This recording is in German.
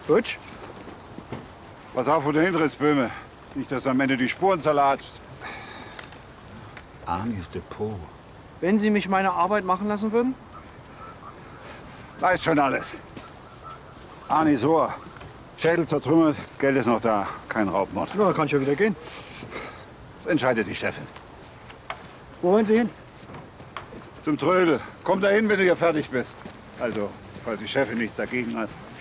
Butch? Pass auf, wo du hintrittst, Böhme. Nicht, dass du am Ende die Spuren zerlatst. Arnis Depot. Wenn Sie mich meine Arbeit machen lassen würden? Weiß schon alles. Arni Sohr. Schädel zertrümmert, Geld ist noch da. Kein Raubmord. Na, kann ich ja wieder gehen. Das entscheidet die Chefin. Wo wollen Sie hin? Zum Trödel. Komm da hin, wenn du hier fertig bist. Also, falls die Chefin nichts dagegen hat.